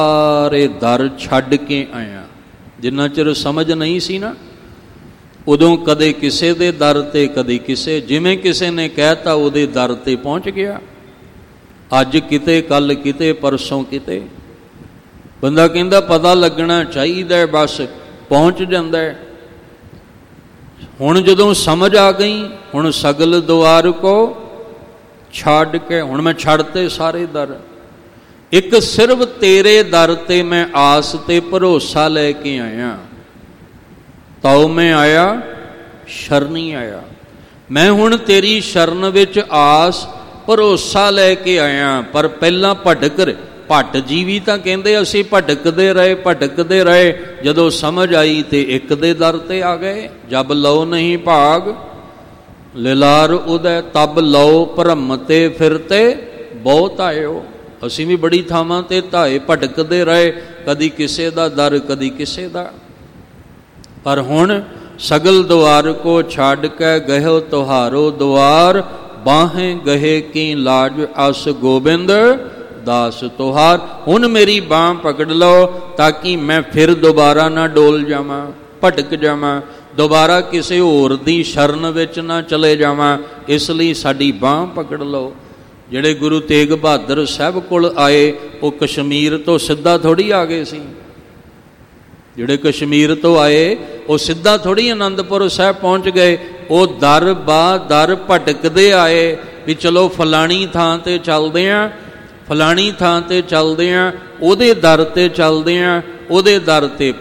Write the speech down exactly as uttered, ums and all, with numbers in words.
ਸਾਰੇ ਦਰ ਛੱਡ ਕੇ ਆਇਆ। ਜਿੰਨਾ ਚਿਰ ਸਮਝ ਨਹੀਂ ਸੀ ਨਾ, ਉਦੋਂ ਕਦੇ ਕਿਸੇ ਦੇ ਦਰ ਤੇ, ਕਦੇ ਕਿਸੇ, ਜਿਵੇਂ ਕਿਸੇ ਨੇ ਕਹਿਤਾ ਉਹਦੇ ਦਰ ਤੇ ਪਹੁੰਚ ਗਿਆ। ਅੱਜ ਕਿਤੇ, ਕੱਲ ਕਿਤੇ, ਪਰਸੋਂ ਕਿਤੇ। ਬੰਦਾ ਕਹਿੰਦਾ ਪਤਾ ਲੱਗਣਾ ਚਾਹੀਦਾ, ਬਸ ਪਹੁੰਚ ਜਾਂਦਾ। ਹੁਣ ਜਦੋਂ ਸਮਝ ਆ ਗਈ, ਹੁਣ ਸਗਲ ਦੁਆਰ ਕੋ ਛੱਡ ਕੇ, ਹੁਣ ਮੈਂ ਛੱਡਤੇ ਸਾਰੇ ਦਰ, ਇੱਕ ਸਿਰਫ ਤੇਰੇ ਦਰ ਤੇ ਮੈਂ ਆਸ ਤੇ ਭਰੋਸਾ ਲੈ ਕੇ ਆਇਆ। ਤਾਉ ਮੈਂ ਆਇਆ, ਸ਼ਰਨੀ ਆਇਆ। ਮੈਂ ਹੁਣ ਤੇਰੀ ਸ਼ਰਨ ਵਿੱਚ ਆਸ ਭਰੋਸਾ ਲੈ ਕੇ ਆਇਆ। ਪਰ ਪਹਿਲਾਂ ਭਟਕ ਭੱਟ ਜੀ ਵੀ ਤਾਂ ਕਹਿੰਦੇ ਅਸੀਂ ਭਟਕਦੇ ਰਹੇ ਭਟਕਦੇ ਰਹੇ, ਜਦੋਂ ਸਮਝ ਆਈ ਤੇ ਇੱਕ ਦੇ ਦਰ ਤੇ ਆ ਗਏ। ਜਬ ਲਓ ਨਹੀਂ ਭਾਗ ਲਿਲਾਰ ਉਦੈ, ਤਬ ਲਓ ਭਰਮ ਤੇ ਫਿਰਤੇ ਬਹੁਤ ਆਇਓ। ਅਸੀਂ ਵੀ ਬੜੀ ਥਾਵਾਂ ਤੇ ਧਾਏ, ਭਟਕਦੇ ਰਹੇ, ਕਦੀ ਕਿਸੇ ਦਾ ਦਰ, ਕਦੀ ਕਿਸੇ ਦਾ। ਪਰ ਹੁਣ ਸਗਲ ਦੁਆਰ ਕੋ ਛੱਡ ਕੇ ਗਇਓ ਤੁਹਾਰੋ ਦੁਆਰ, ਬਾਹੇ ਗਹੇ ਕੀ ਲਾਜ ਅਸ ਗੋਬਿੰਦ ਦਾਸ ਤੁਹਾਰ। ਹੁਣ ਮੇਰੀ ਬਾਂਹ ਪਕੜ ਲਓ ਤਾਂ ਕਿ ਮੈਂ ਫਿਰ ਦੁਬਾਰਾ ਨਾ ਡੋਲ ਜਾਵਾਂ, ਭਟਕ ਜਾਵਾਂ, ਦੁਬਾਰਾ ਕਿਸੇ ਹੋਰ ਦੀ ਸ਼ਰਨ ਵਿੱਚ ਨਾ ਚਲੇ ਜਾਵਾਂ। ਇਸ ਲਈ ਸਾਡੀ ਬਾਂਹ ਪਕੜ ਲਓ। ਜਿਹੜੇ ਗੁਰੂ ਤੇਗ ਬਹਾਦਰ ਸਾਹਿਬ ਕੋਲ ਆਏ, ਉਹ ਕਸ਼ਮੀਰ ਤੋਂ ਸਿੱਧਾ ਥੋੜ੍ਹੀ ਆ ਗਏ ਸੀ। ਜਿਹੜੇ ਕਸ਼ਮੀਰ ਤੋਂ ਆਏ ਉਹ ਸਿੱਧਾ ਥੋੜ੍ਹੀ ਆਨੰਦਪੁਰ ਸਾਹਿਬ ਪਹੁੰਚ ਗਏ। ਉਹ ਦਰ ਬਾ ਦਰ ਭਟਕਦੇ ਆਏ ਵੀ ਚਲੋ ਫਲਾਣੀ ਥਾਂ ਤੇ ਚੱਲਦੇ ਹਾਂ, ਫਲਾਣੀ ਥਾਂ ਤੇ ਚੱਲਦੇ ਹਾਂ, ਉਹਦੇ ਦਰ ਤੇ ਚੱਲਦੇ ਹਾਂ, ਉਹਦੇ ਦਰ ਤੇ